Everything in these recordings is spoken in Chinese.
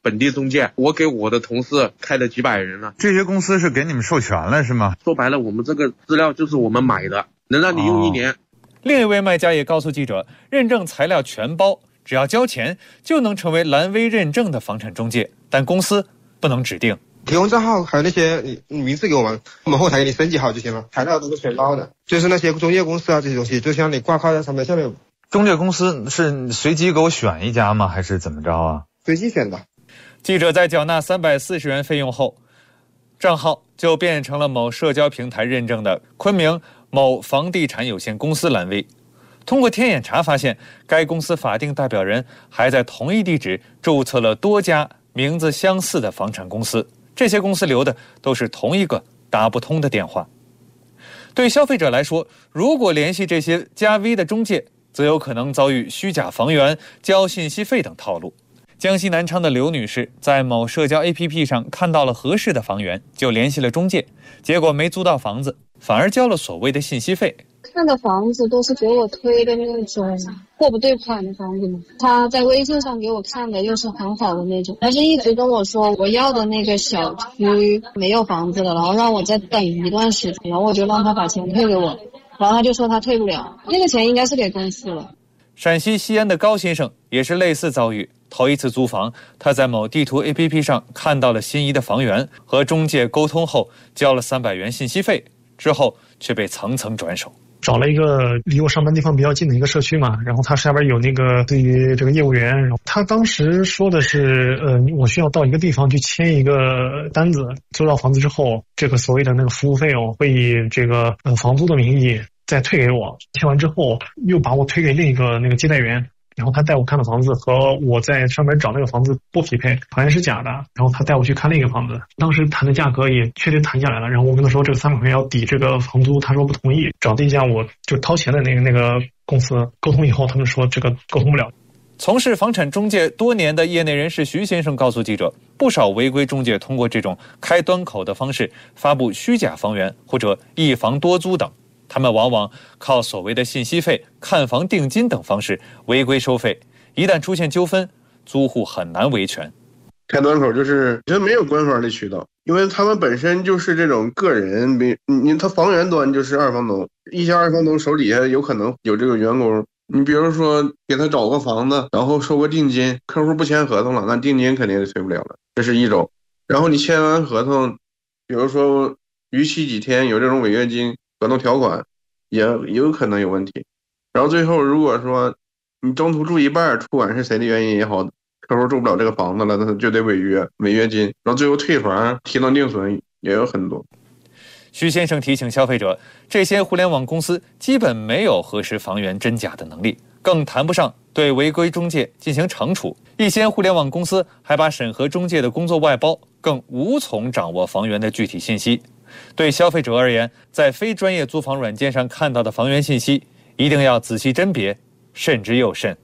本地中介，我给我的同事开了几百人了。 这些公司是给你们授权了是吗？ 说白了，我们这个资料就是我们买的，能让你用1年。 另一位卖家也告诉记者，认证材料全包，只要交钱就能成为蓝威认证的房产中介，但公司不能指定。 提供账号还有那些名字给我们后台给你升级好就行了，材料都是全包的。就是那些中介公司啊这些东西，就像你挂靠在上面。 中介公司是随机给我选一家吗？还是怎么着啊？ 随机选的。 记者在缴纳340元费用后，账号就变成了某社交平台认证的昆明某房地产有限公司蓝威。通过天眼查发现，该公司法定代表人还在同一地址注册了多家名字相似的房产公司，这些公司留的都是同一个打不通的电话。对消费者来说，如果联系这些加 V 的中介，则有可能遭遇虚假房源、交信息费等套路。江西南昌的刘女士在某社交 APP 上看到了合适的房源，就联系了中介，结果没租到房子，反而交了所谓的信息费。 看的房子都是给我推的那种货不对款的房子嘛，他在微信上给我看的又是很好的那种，但是一直跟我说我要的那个小区没有房子了，然后让我再等一段时间，然后我就让他把钱退给我，然后他就说他退不了，那个钱应该是给公司了。 陕西西安的高先生也是类似遭遇，头一次租房，他在某地图 APP 上看到了心仪的房源，和中介沟通后交了300元信息费，之后却被层层转手。 找了一个离我上班地方比较近的一个社区嘛，然后他下边有那个对于这个业务员，然后他当时说的是我需要到一个地方去签一个单子，租到房子之后，这个所谓的那个服务费用会以这个房租的名义再退给我，签完之后又把我推给另一个那个接待员，然后他带我看的房子和我在上面找那个房子不匹配，好像是假的，然后他带我去看另一个房子，当时谈的价格也确实谈下来了，然后我跟他说这个300元要抵这个房租，他说不同意，找对象我就掏钱的那个公司沟通以后，他们说这个沟通不了。 从事房产中介多年的业内人士徐先生告诉记者，不少违规中介通过这种开端口的方式发布虚假房源或者一房多租等，他们往往靠所谓的信息费、看房定金等方式违规收费，一旦出现纠纷，租户很难维权。 开端口就是没有官方的渠道，因为他们本身就是这种个人，他房源端就是二房东，一些二房东手底下有可能有这个员工，你比如说给他找个房子，然后收个定金，客户不签合同了，那定金肯定是退不了了，这是一种。然后你签完合同，比如说逾期几天有这种违约金合同条款，也有可能有问题。然后最后如果说你中途住一半，不管是谁的原因也好，客户住不了这个房子了，那他就得违约金，然后最后退房提能定损也有很多。 徐先生提醒消费者，这些互联网公司基本没有核实房源真假的能力，更谈不上对违规中介进行惩处。一些互联网公司还把审核中介的工作外包，更无从掌握房源的具体信息。对消费者而言，在非专业租房软件上看到的房源信息，一定要仔细甄别，慎之又慎。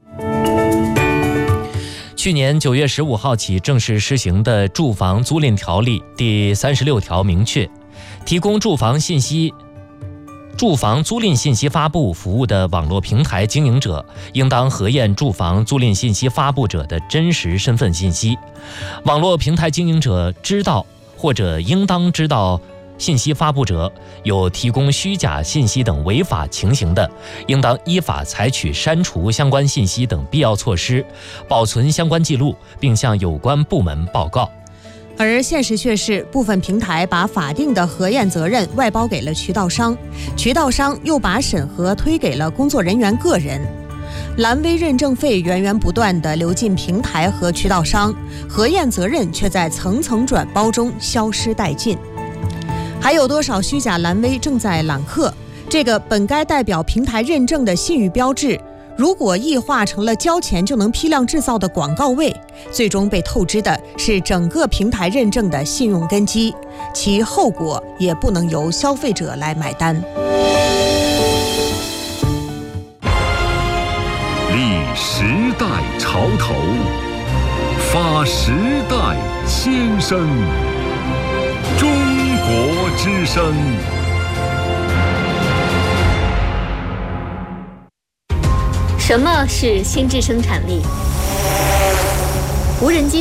去年9月15号起正式施行的住房租赁条例第36条明确，提供住房租赁信息发布服务的网络平台经营者，应当核验住房租赁信息发布者的真实身份信息。网络平台经营者知道或者应当知道信息发布者有提供虚假信息等违法情形的，应当依法采取删除相关信息等必要措施，保存相关记录，并向有关部门报告。 而现实却是，部分平台把法定的核验责任外包给了渠道商，渠道商又把审核推给了工作人员个人。蓝威认证费源源不断地流进平台和渠道商，核验责任却在层层转包中消失殆尽。还有多少虚假蓝威正在揽客？这个本该代表平台认证的信誉标志，如果异化成了交钱就能批量制造的广告位，最终被透支的是整个平台认证的信用根基，其后果也不能由消费者来买单。 立时代潮头，发时代先声。中国之声。 什么是心智生产力？无人机